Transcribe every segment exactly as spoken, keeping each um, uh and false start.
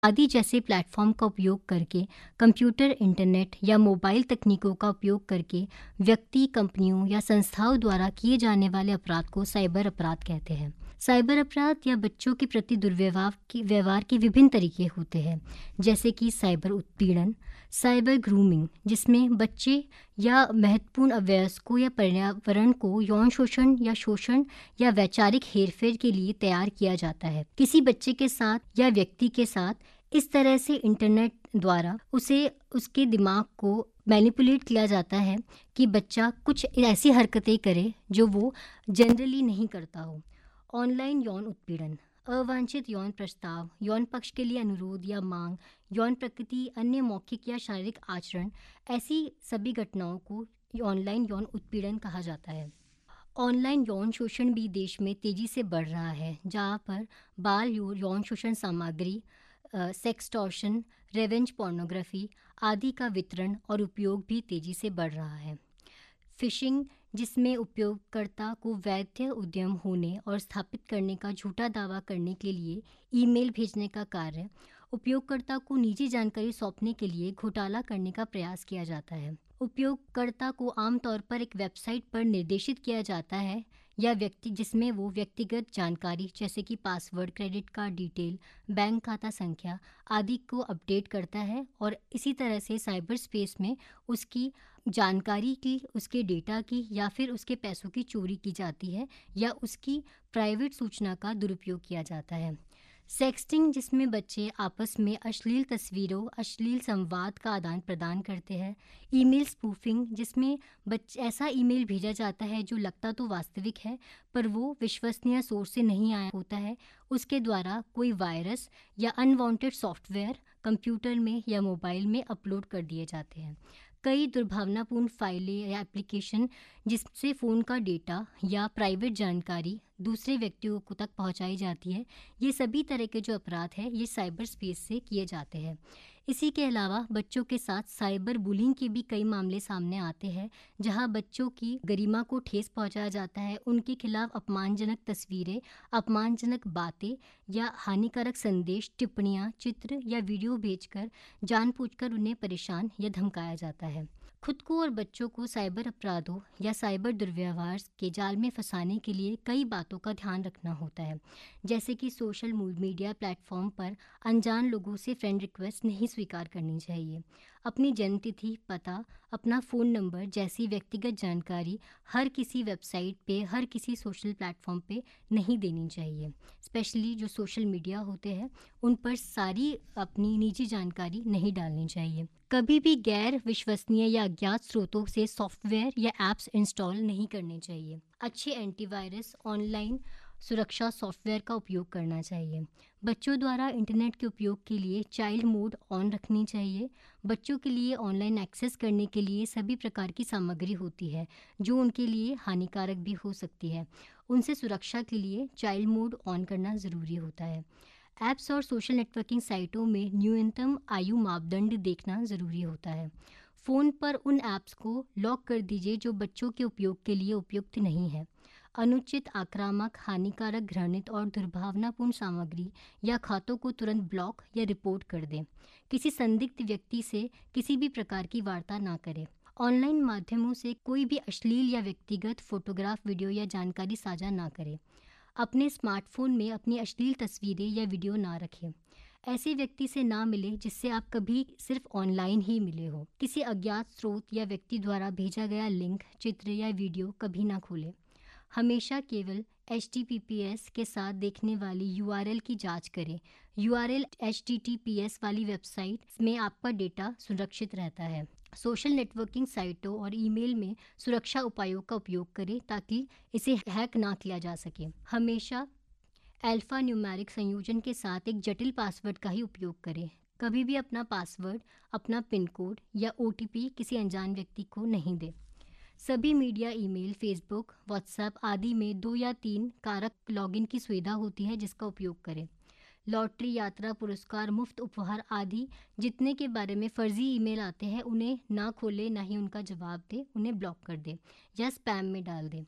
आदि जैसे प्लेटफॉर्म का उपयोग करके कंप्यूटर, इंटरनेट या मोबाइल तकनीकों का उपयोग करके व्यक्ति, कंपनियों या संस्थाओं द्वारा किए जाने वाले अपराध को साइबर अपराध कहते हैं। साइबर अपराध या बच्चों के प्रति दुर्व्यवहार के व्यवहार के विभिन्न तरीके होते हैं, जैसे कि साइबर उत्पीड़न, साइबर ग्रूमिंग, जिसमें बच्चे या महत्वपूर्ण अवयस्कों या पर्यावरण को यौन शोषण या शोषण या वैचारिक हेरफेर के लिए तैयार किया जाता है। किसी बच्चे के साथ या व्यक्ति के साथ इस तरह से इंटरनेट द्वारा उसे उसके दिमाग को मैनिपुलेट किया जाता है कि बच्चा कुछ ऐसी हरकतें करे जो वो जनरली नहीं करता हो। ऑनलाइन यौन उत्पीड़न, अवांछित यौन प्रस्ताव, यौन पक्ष के लिए अनुरोध या मांग, यौन प्रकृति, अन्य मौखिक या शारीरिक आचरण, ऐसी सभी घटनाओं को ऑनलाइन यौन उत्पीड़न कहा जाता है। ऑनलाइन यौन शोषण भी देश में तेजी से बढ़ रहा है, जहाँ पर बाल यौन शोषण सामग्री, सेक्सटॉर्शन, रेवेंज पोर्नोग्राफी आदि का वितरण और उपयोग भी तेजी से बढ़ रहा है। फिशिंग, जिसमें उपयोगकर्ता को वैध उद्यम होने और स्थापित करने का झूठा दावा करने के लिए ईमेल भेजने का कार्य, उपयोगकर्ता को निजी जानकारी सौंपने के लिए घोटाला करने का प्रयास किया जाता है। उपयोगकर्ता को आमतौर पर एक वेबसाइट पर निर्देशित किया जाता है या व्यक्ति जिसमें वो व्यक्तिगत जानकारी जैसे कि password, credit card detail, bank खाता संख्या आदि को अपडेट करता है और इसी तरह से साइबर स्पेस में उसकी जानकारी की, उसके डेटा की या फिर उसके पैसों की चोरी की जाती है या उसकी प्राइवेट सूचना का दुरुपयोग किया जाता है। सेक्सटिंग, जिसमें बच्चे आपस में अश्लील तस्वीरों, अश्लील संवाद का आदान प्रदान करते हैं। ईमेल स्पूफिंग, जिसमें बच्चे ऐसा ईमेल भेजा जाता है जो लगता तो वास्तविक है पर वो विश्वसनीय सोर्स से नहीं आया होता है। उसके द्वारा कोई वायरस या अनवांटेड सॉफ्टवेयर कंप्यूटर में या मोबाइल में अपलोड कर दिए जाते हैं। कई दुर्भावनापूर्ण फाइलें या एप्लीकेशन जिससे फ़ोन का डेटा या प्राइवेट जानकारी दूसरे व्यक्तियों को तक पहुंचाई जाती है, ये सभी तरह के जो अपराध हैं ये साइबर स्पेस से किए जाते हैं। इसी के अलावा बच्चों के साथ साइबर बुलिंग के भी कई मामले सामने आते हैं, जहां बच्चों की गरिमा को ठेस पहुंचाया जाता है, उनके खिलाफ अपमानजनक तस्वीरें, अपमानजनक बातें या हानिकारक संदेश, टिप्पणियां, चित्र या वीडियो भेजकर जानबूझकर उन्हें परेशान या धमकाया जाता है। खुद को और बच्चों को साइबर अपराधों या साइबर दुर्व्यवहार के जाल में फंसाने के लिए कई बातों का ध्यान रखना होता है, जैसे कि सोशल मीडिया प्लेटफॉर्म पर अनजान लोगों से फ्रेंड रिक्वेस्ट नहीं स्वीकार करनी चाहिए। अपनी जन्मतिथि, पता, अपना फ़ोन नंबर जैसी व्यक्तिगत जानकारी हर किसी वेबसाइट पे, हर किसी सोशल प्लेटफॉर्म पे नहीं देनी चाहिए। स्पेशली जो सोशल मीडिया होते हैं उन पर सारी अपनी निजी जानकारी नहीं डालनी चाहिए। कभी भी गैर विश्वसनीय या अज्ञात स्रोतों से सॉफ्टवेयर या ऐप्स इंस्टॉल नहीं करने चाहिए। अच्छे एंटीवायरस, ऑनलाइन सुरक्षा सॉफ्टवेयर का उपयोग करना चाहिए। बच्चों द्वारा इंटरनेट के उपयोग के लिए चाइल्ड मोड ऑन रखनी चाहिए। बच्चों के लिए ऑनलाइन एक्सेस करने के लिए सभी प्रकार की सामग्री होती है जो उनके लिए हानिकारक भी हो सकती है। उनसे सुरक्षा के लिए चाइल्ड मोड ऑन करना ज़रूरी होता है। ऐप्स और सोशल नेटवर्किंग साइटों में न्यूनतम आयु मापदंड देखना ज़रूरी होता है। फ़ोन पर उन ऐप्स को लॉक कर दीजिए जो बच्चों के उपयोग के लिए उपयुक्त नहीं है। अनुचित, आक्रामक, हानिकारक, घृणित और दुर्भावनापूर्ण सामग्री या खातों को तुरंत ब्लॉक या रिपोर्ट कर दें। किसी संदिग्ध व्यक्ति से किसी भी प्रकार की वार्ता ना करें। ऑनलाइन माध्यमों से कोई भी अश्लील या व्यक्तिगत फोटोग्राफ, वीडियो या जानकारी साझा ना करें। अपने स्मार्टफोन में अपनी अश्लील तस्वीरें या वीडियो ना रखें। ऐसे व्यक्ति से ना मिले जिससे आप कभी सिर्फ ऑनलाइन ही मिले हो। किसी अज्ञात स्रोत या व्यक्ति द्वारा भेजा गया लिंक, चित्र या वीडियो कभी ना खोलें। हमेशा केवल H T T P S के साथ देखने वाली यू आर एल की जांच करें। You R L H T T P S वाली वेबसाइट में आपका डेटा सुरक्षित रहता है। सोशल नेटवर्किंग साइटों और ईमेल में सुरक्षा उपायों का उपयोग करें ताकि इसे हैक ना किया जा सके। हमेशा अल्फा न्यूमेरिक संयोजन के साथ एक जटिल पासवर्ड का ही उपयोग करें। कभी भी अपना पासवर्ड, अपना पिन कोड या ओ टी पी किसी अनजान व्यक्ति को नहीं दें। सभी मीडिया, ईमेल, फेसबुक, व्हाट्सएप आदि में दो या तीन कारक लॉगिन की सुविधा होती है जिसका उपयोग करें। लॉटरी, यात्रा, पुरस्कार, मुफ्त उपहार आदि जितने के बारे में फर्जी ईमेल आते हैं उन्हें ना खोलें, ना ही उनका जवाब दें, उन्हें ब्लॉक कर दें या स्पैम में डाल दें।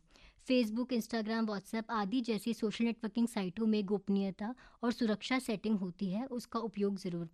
फेसबुक, इंस्टाग्राम, व्हाट्सएप आदि जैसी सोशल नेटवर्किंग साइटों में गोपनीयता और सुरक्षा सेटिंग होती है, उसका उपयोग ज़रूर